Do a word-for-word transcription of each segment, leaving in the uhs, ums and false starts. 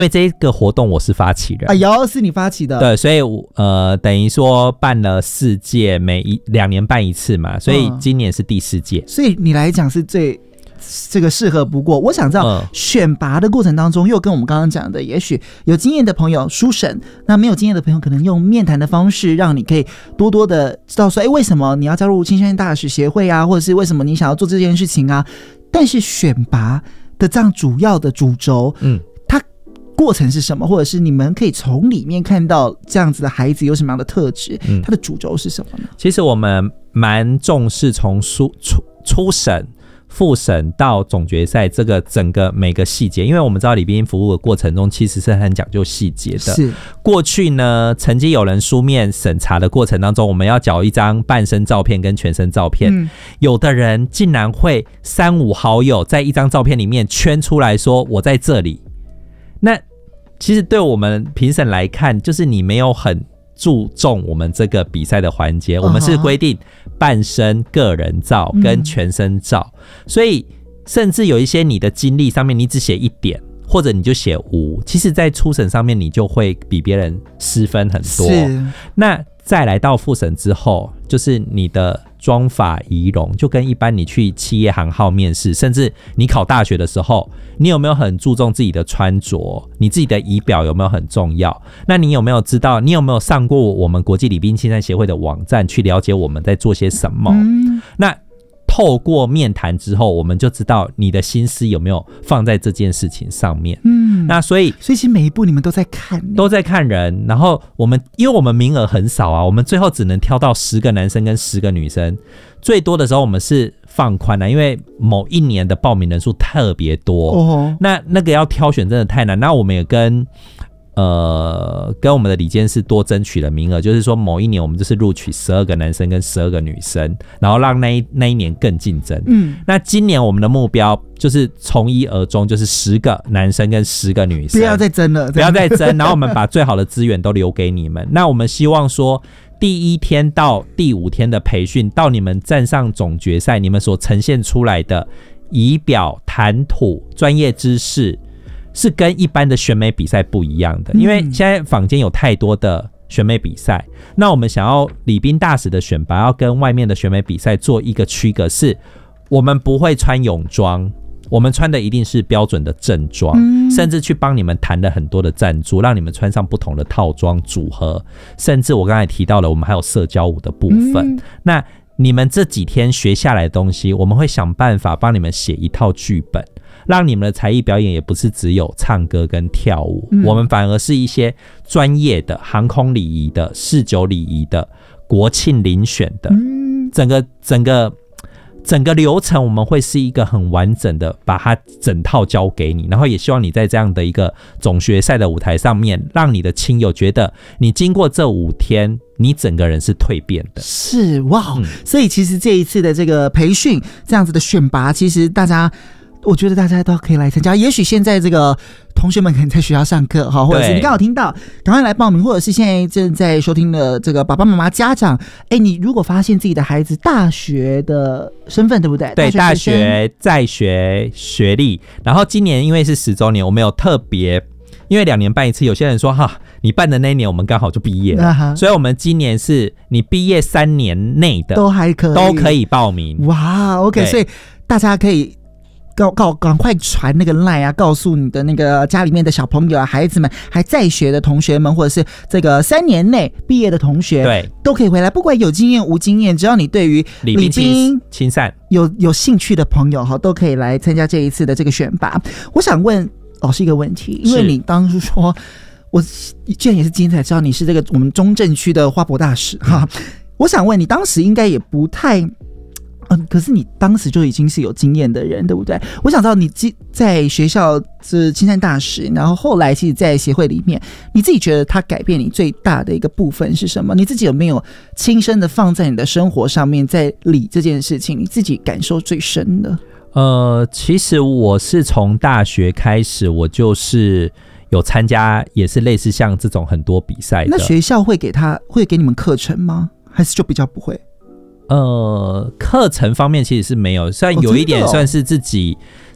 因为这个活动我是发起人， 哎呦，是你发起的， 对，所以呃，等于说办了四届，每一两年办一次嘛，所以今年是第四届， 嗯、所以你来讲是最这个适合不过。我想知道、嗯、选拔的过程当中，又跟我们刚刚讲的，也许有经验的朋友书审，那没有经验的朋友可能用面谈的方式，让你可以多多的知道说，哎，为什么你要加入青山大使协会啊，或者是为什么你想要做这件事情啊？但是选拔的这样主要的主轴，嗯。过程是什么，或者是你们可以从里面看到这样子的孩子有什么样的特质、嗯、他的主轴是什么呢？ 其实我们蛮重视从初初审、复审到总决赛这个整个每个细节，因为我们知道礼宾服务的过程中其实是很讲究细节的。 是过去呢，曾经有人书面审查的过程当中，我们要缴一张半身照片跟全身照片、嗯、有的人竟然会三五好友在一张照片里面圈出来说我在这里，那其实对我们评审来看，就是你没有很注重我们这个比赛的环节、uh-huh. 我们是规定半身个人照跟全身照、嗯、所以甚至有一些你的经历上面你只写一点或者你就写无，其实在初审上面你就会比别人失分很多。是，那再来到复审之后，就是你的妆发仪容就跟一般你去企业行号面试，甚至你考大学的时候，你有没有很注重自己的穿着，你自己的仪表有没有很重要，那你有没有知道，你有没有上过我们国际礼宾青山协会的网站去了解我们在做些什么、嗯、那透过面谈之后，我们就知道你的心思有没有放在这件事情上面。嗯，那所以所以其实每一步你们都在看， 都在看人。然后我们因为我们名额很少啊，我们最后只能挑到十个男生跟十个女生。最多的时候我们是放宽了，因为某一年的报名人数特别多，哦、那那个要挑选真的太难。那我们也跟。呃，跟我们的理监事多争取了名额，就是说某一年我们就是录取十二个男生跟十二个女生，然后让那一那一年更竞争。嗯，那今年我们的目标就是从一而终，就是十个男生跟十个女生， 不要再争了， 不要再争，然后我们把最好的资源都留给你们。那我们希望说，第一天到第五天的培训，到你们站上总决赛，你们所呈现出来的仪表、谈吐、专业知识。是跟一般的选美比赛不一样的，因为现在坊间有太多的选美比赛、嗯、那我们想要礼宾大使的选拔要跟外面的选美比赛做一个区隔，是我们不会穿泳装，我们穿的一定是标准的正装、嗯、甚至去帮你们谈了很多的赞助，让你们穿上不同的套装组合，甚至我刚才提到了我们还有社交舞的部分、嗯、那你们这几天学下来的东西，我们会想办法帮你们写一套剧本，让你们的才艺表演也不是只有唱歌跟跳舞、嗯、我们反而是一些专业的航空礼仪的、侍酒礼仪的、国庆遴选的、嗯、整个整个整个流程我们会是一个很完整的把它整套交给你，然后也希望你在这样的一个总决赛的舞台上面，让你的亲友觉得你经过这五天你整个人是蜕变的。 是哇、嗯、所以其实这一次的这个培训这样子的选拔，其实大家我觉得大家都可以来参加，也许现在这个同学们可能在学校上课，或者是你刚好听到赶快来报名，或者是现在正在收听的这个爸爸妈妈家长，哎，你如果发现自己的孩子大学的身份，对不对？ 对，大学, 大学在学学历，然后今年因为是十周年，我们有特别，因为两年办一次，有些人说哈，你办的那一年我们刚好就毕业了、uh-huh. 所以我们今年是你毕业三年内的都还可以都可以报名。 哇 OK， 所以大家可以赶快传那个 line 啊，告诉你的那个家里面的小朋友啊、孩子们，还在学的同学们，或者是这个三年内毕业的同学，对，都可以回来。不管有经验无经验，只要你对于礼宾亲善有有兴趣的朋友哈，都可以来参加这一次的这个选拔。我想问老师一个问题，因为你当初说，我居然也是今天才知道你是这个我们中正区的花博大使哈。我想问你，当时应该也不太。嗯，可是你当时就已经是有经验的人，对不对？我想知道你在学校是青山大使，然后后来其实在协会里面，你自己觉得它改变你最大的一个部分是什么？你自己有没有亲身的放在你的生活上面，在理这件事情，你自己感受最深的？ 呃，其实我是从大学开始，我就是有参加，也是类似像这种很多比赛的。 那学校会给他会给你们课程吗？还是就比较不会？ 呃，课程方面其实是没有，算有一点算是自己、哦哦、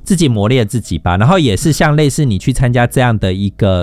自己磨练自己吧。然后也是像类似你去参加这样的一个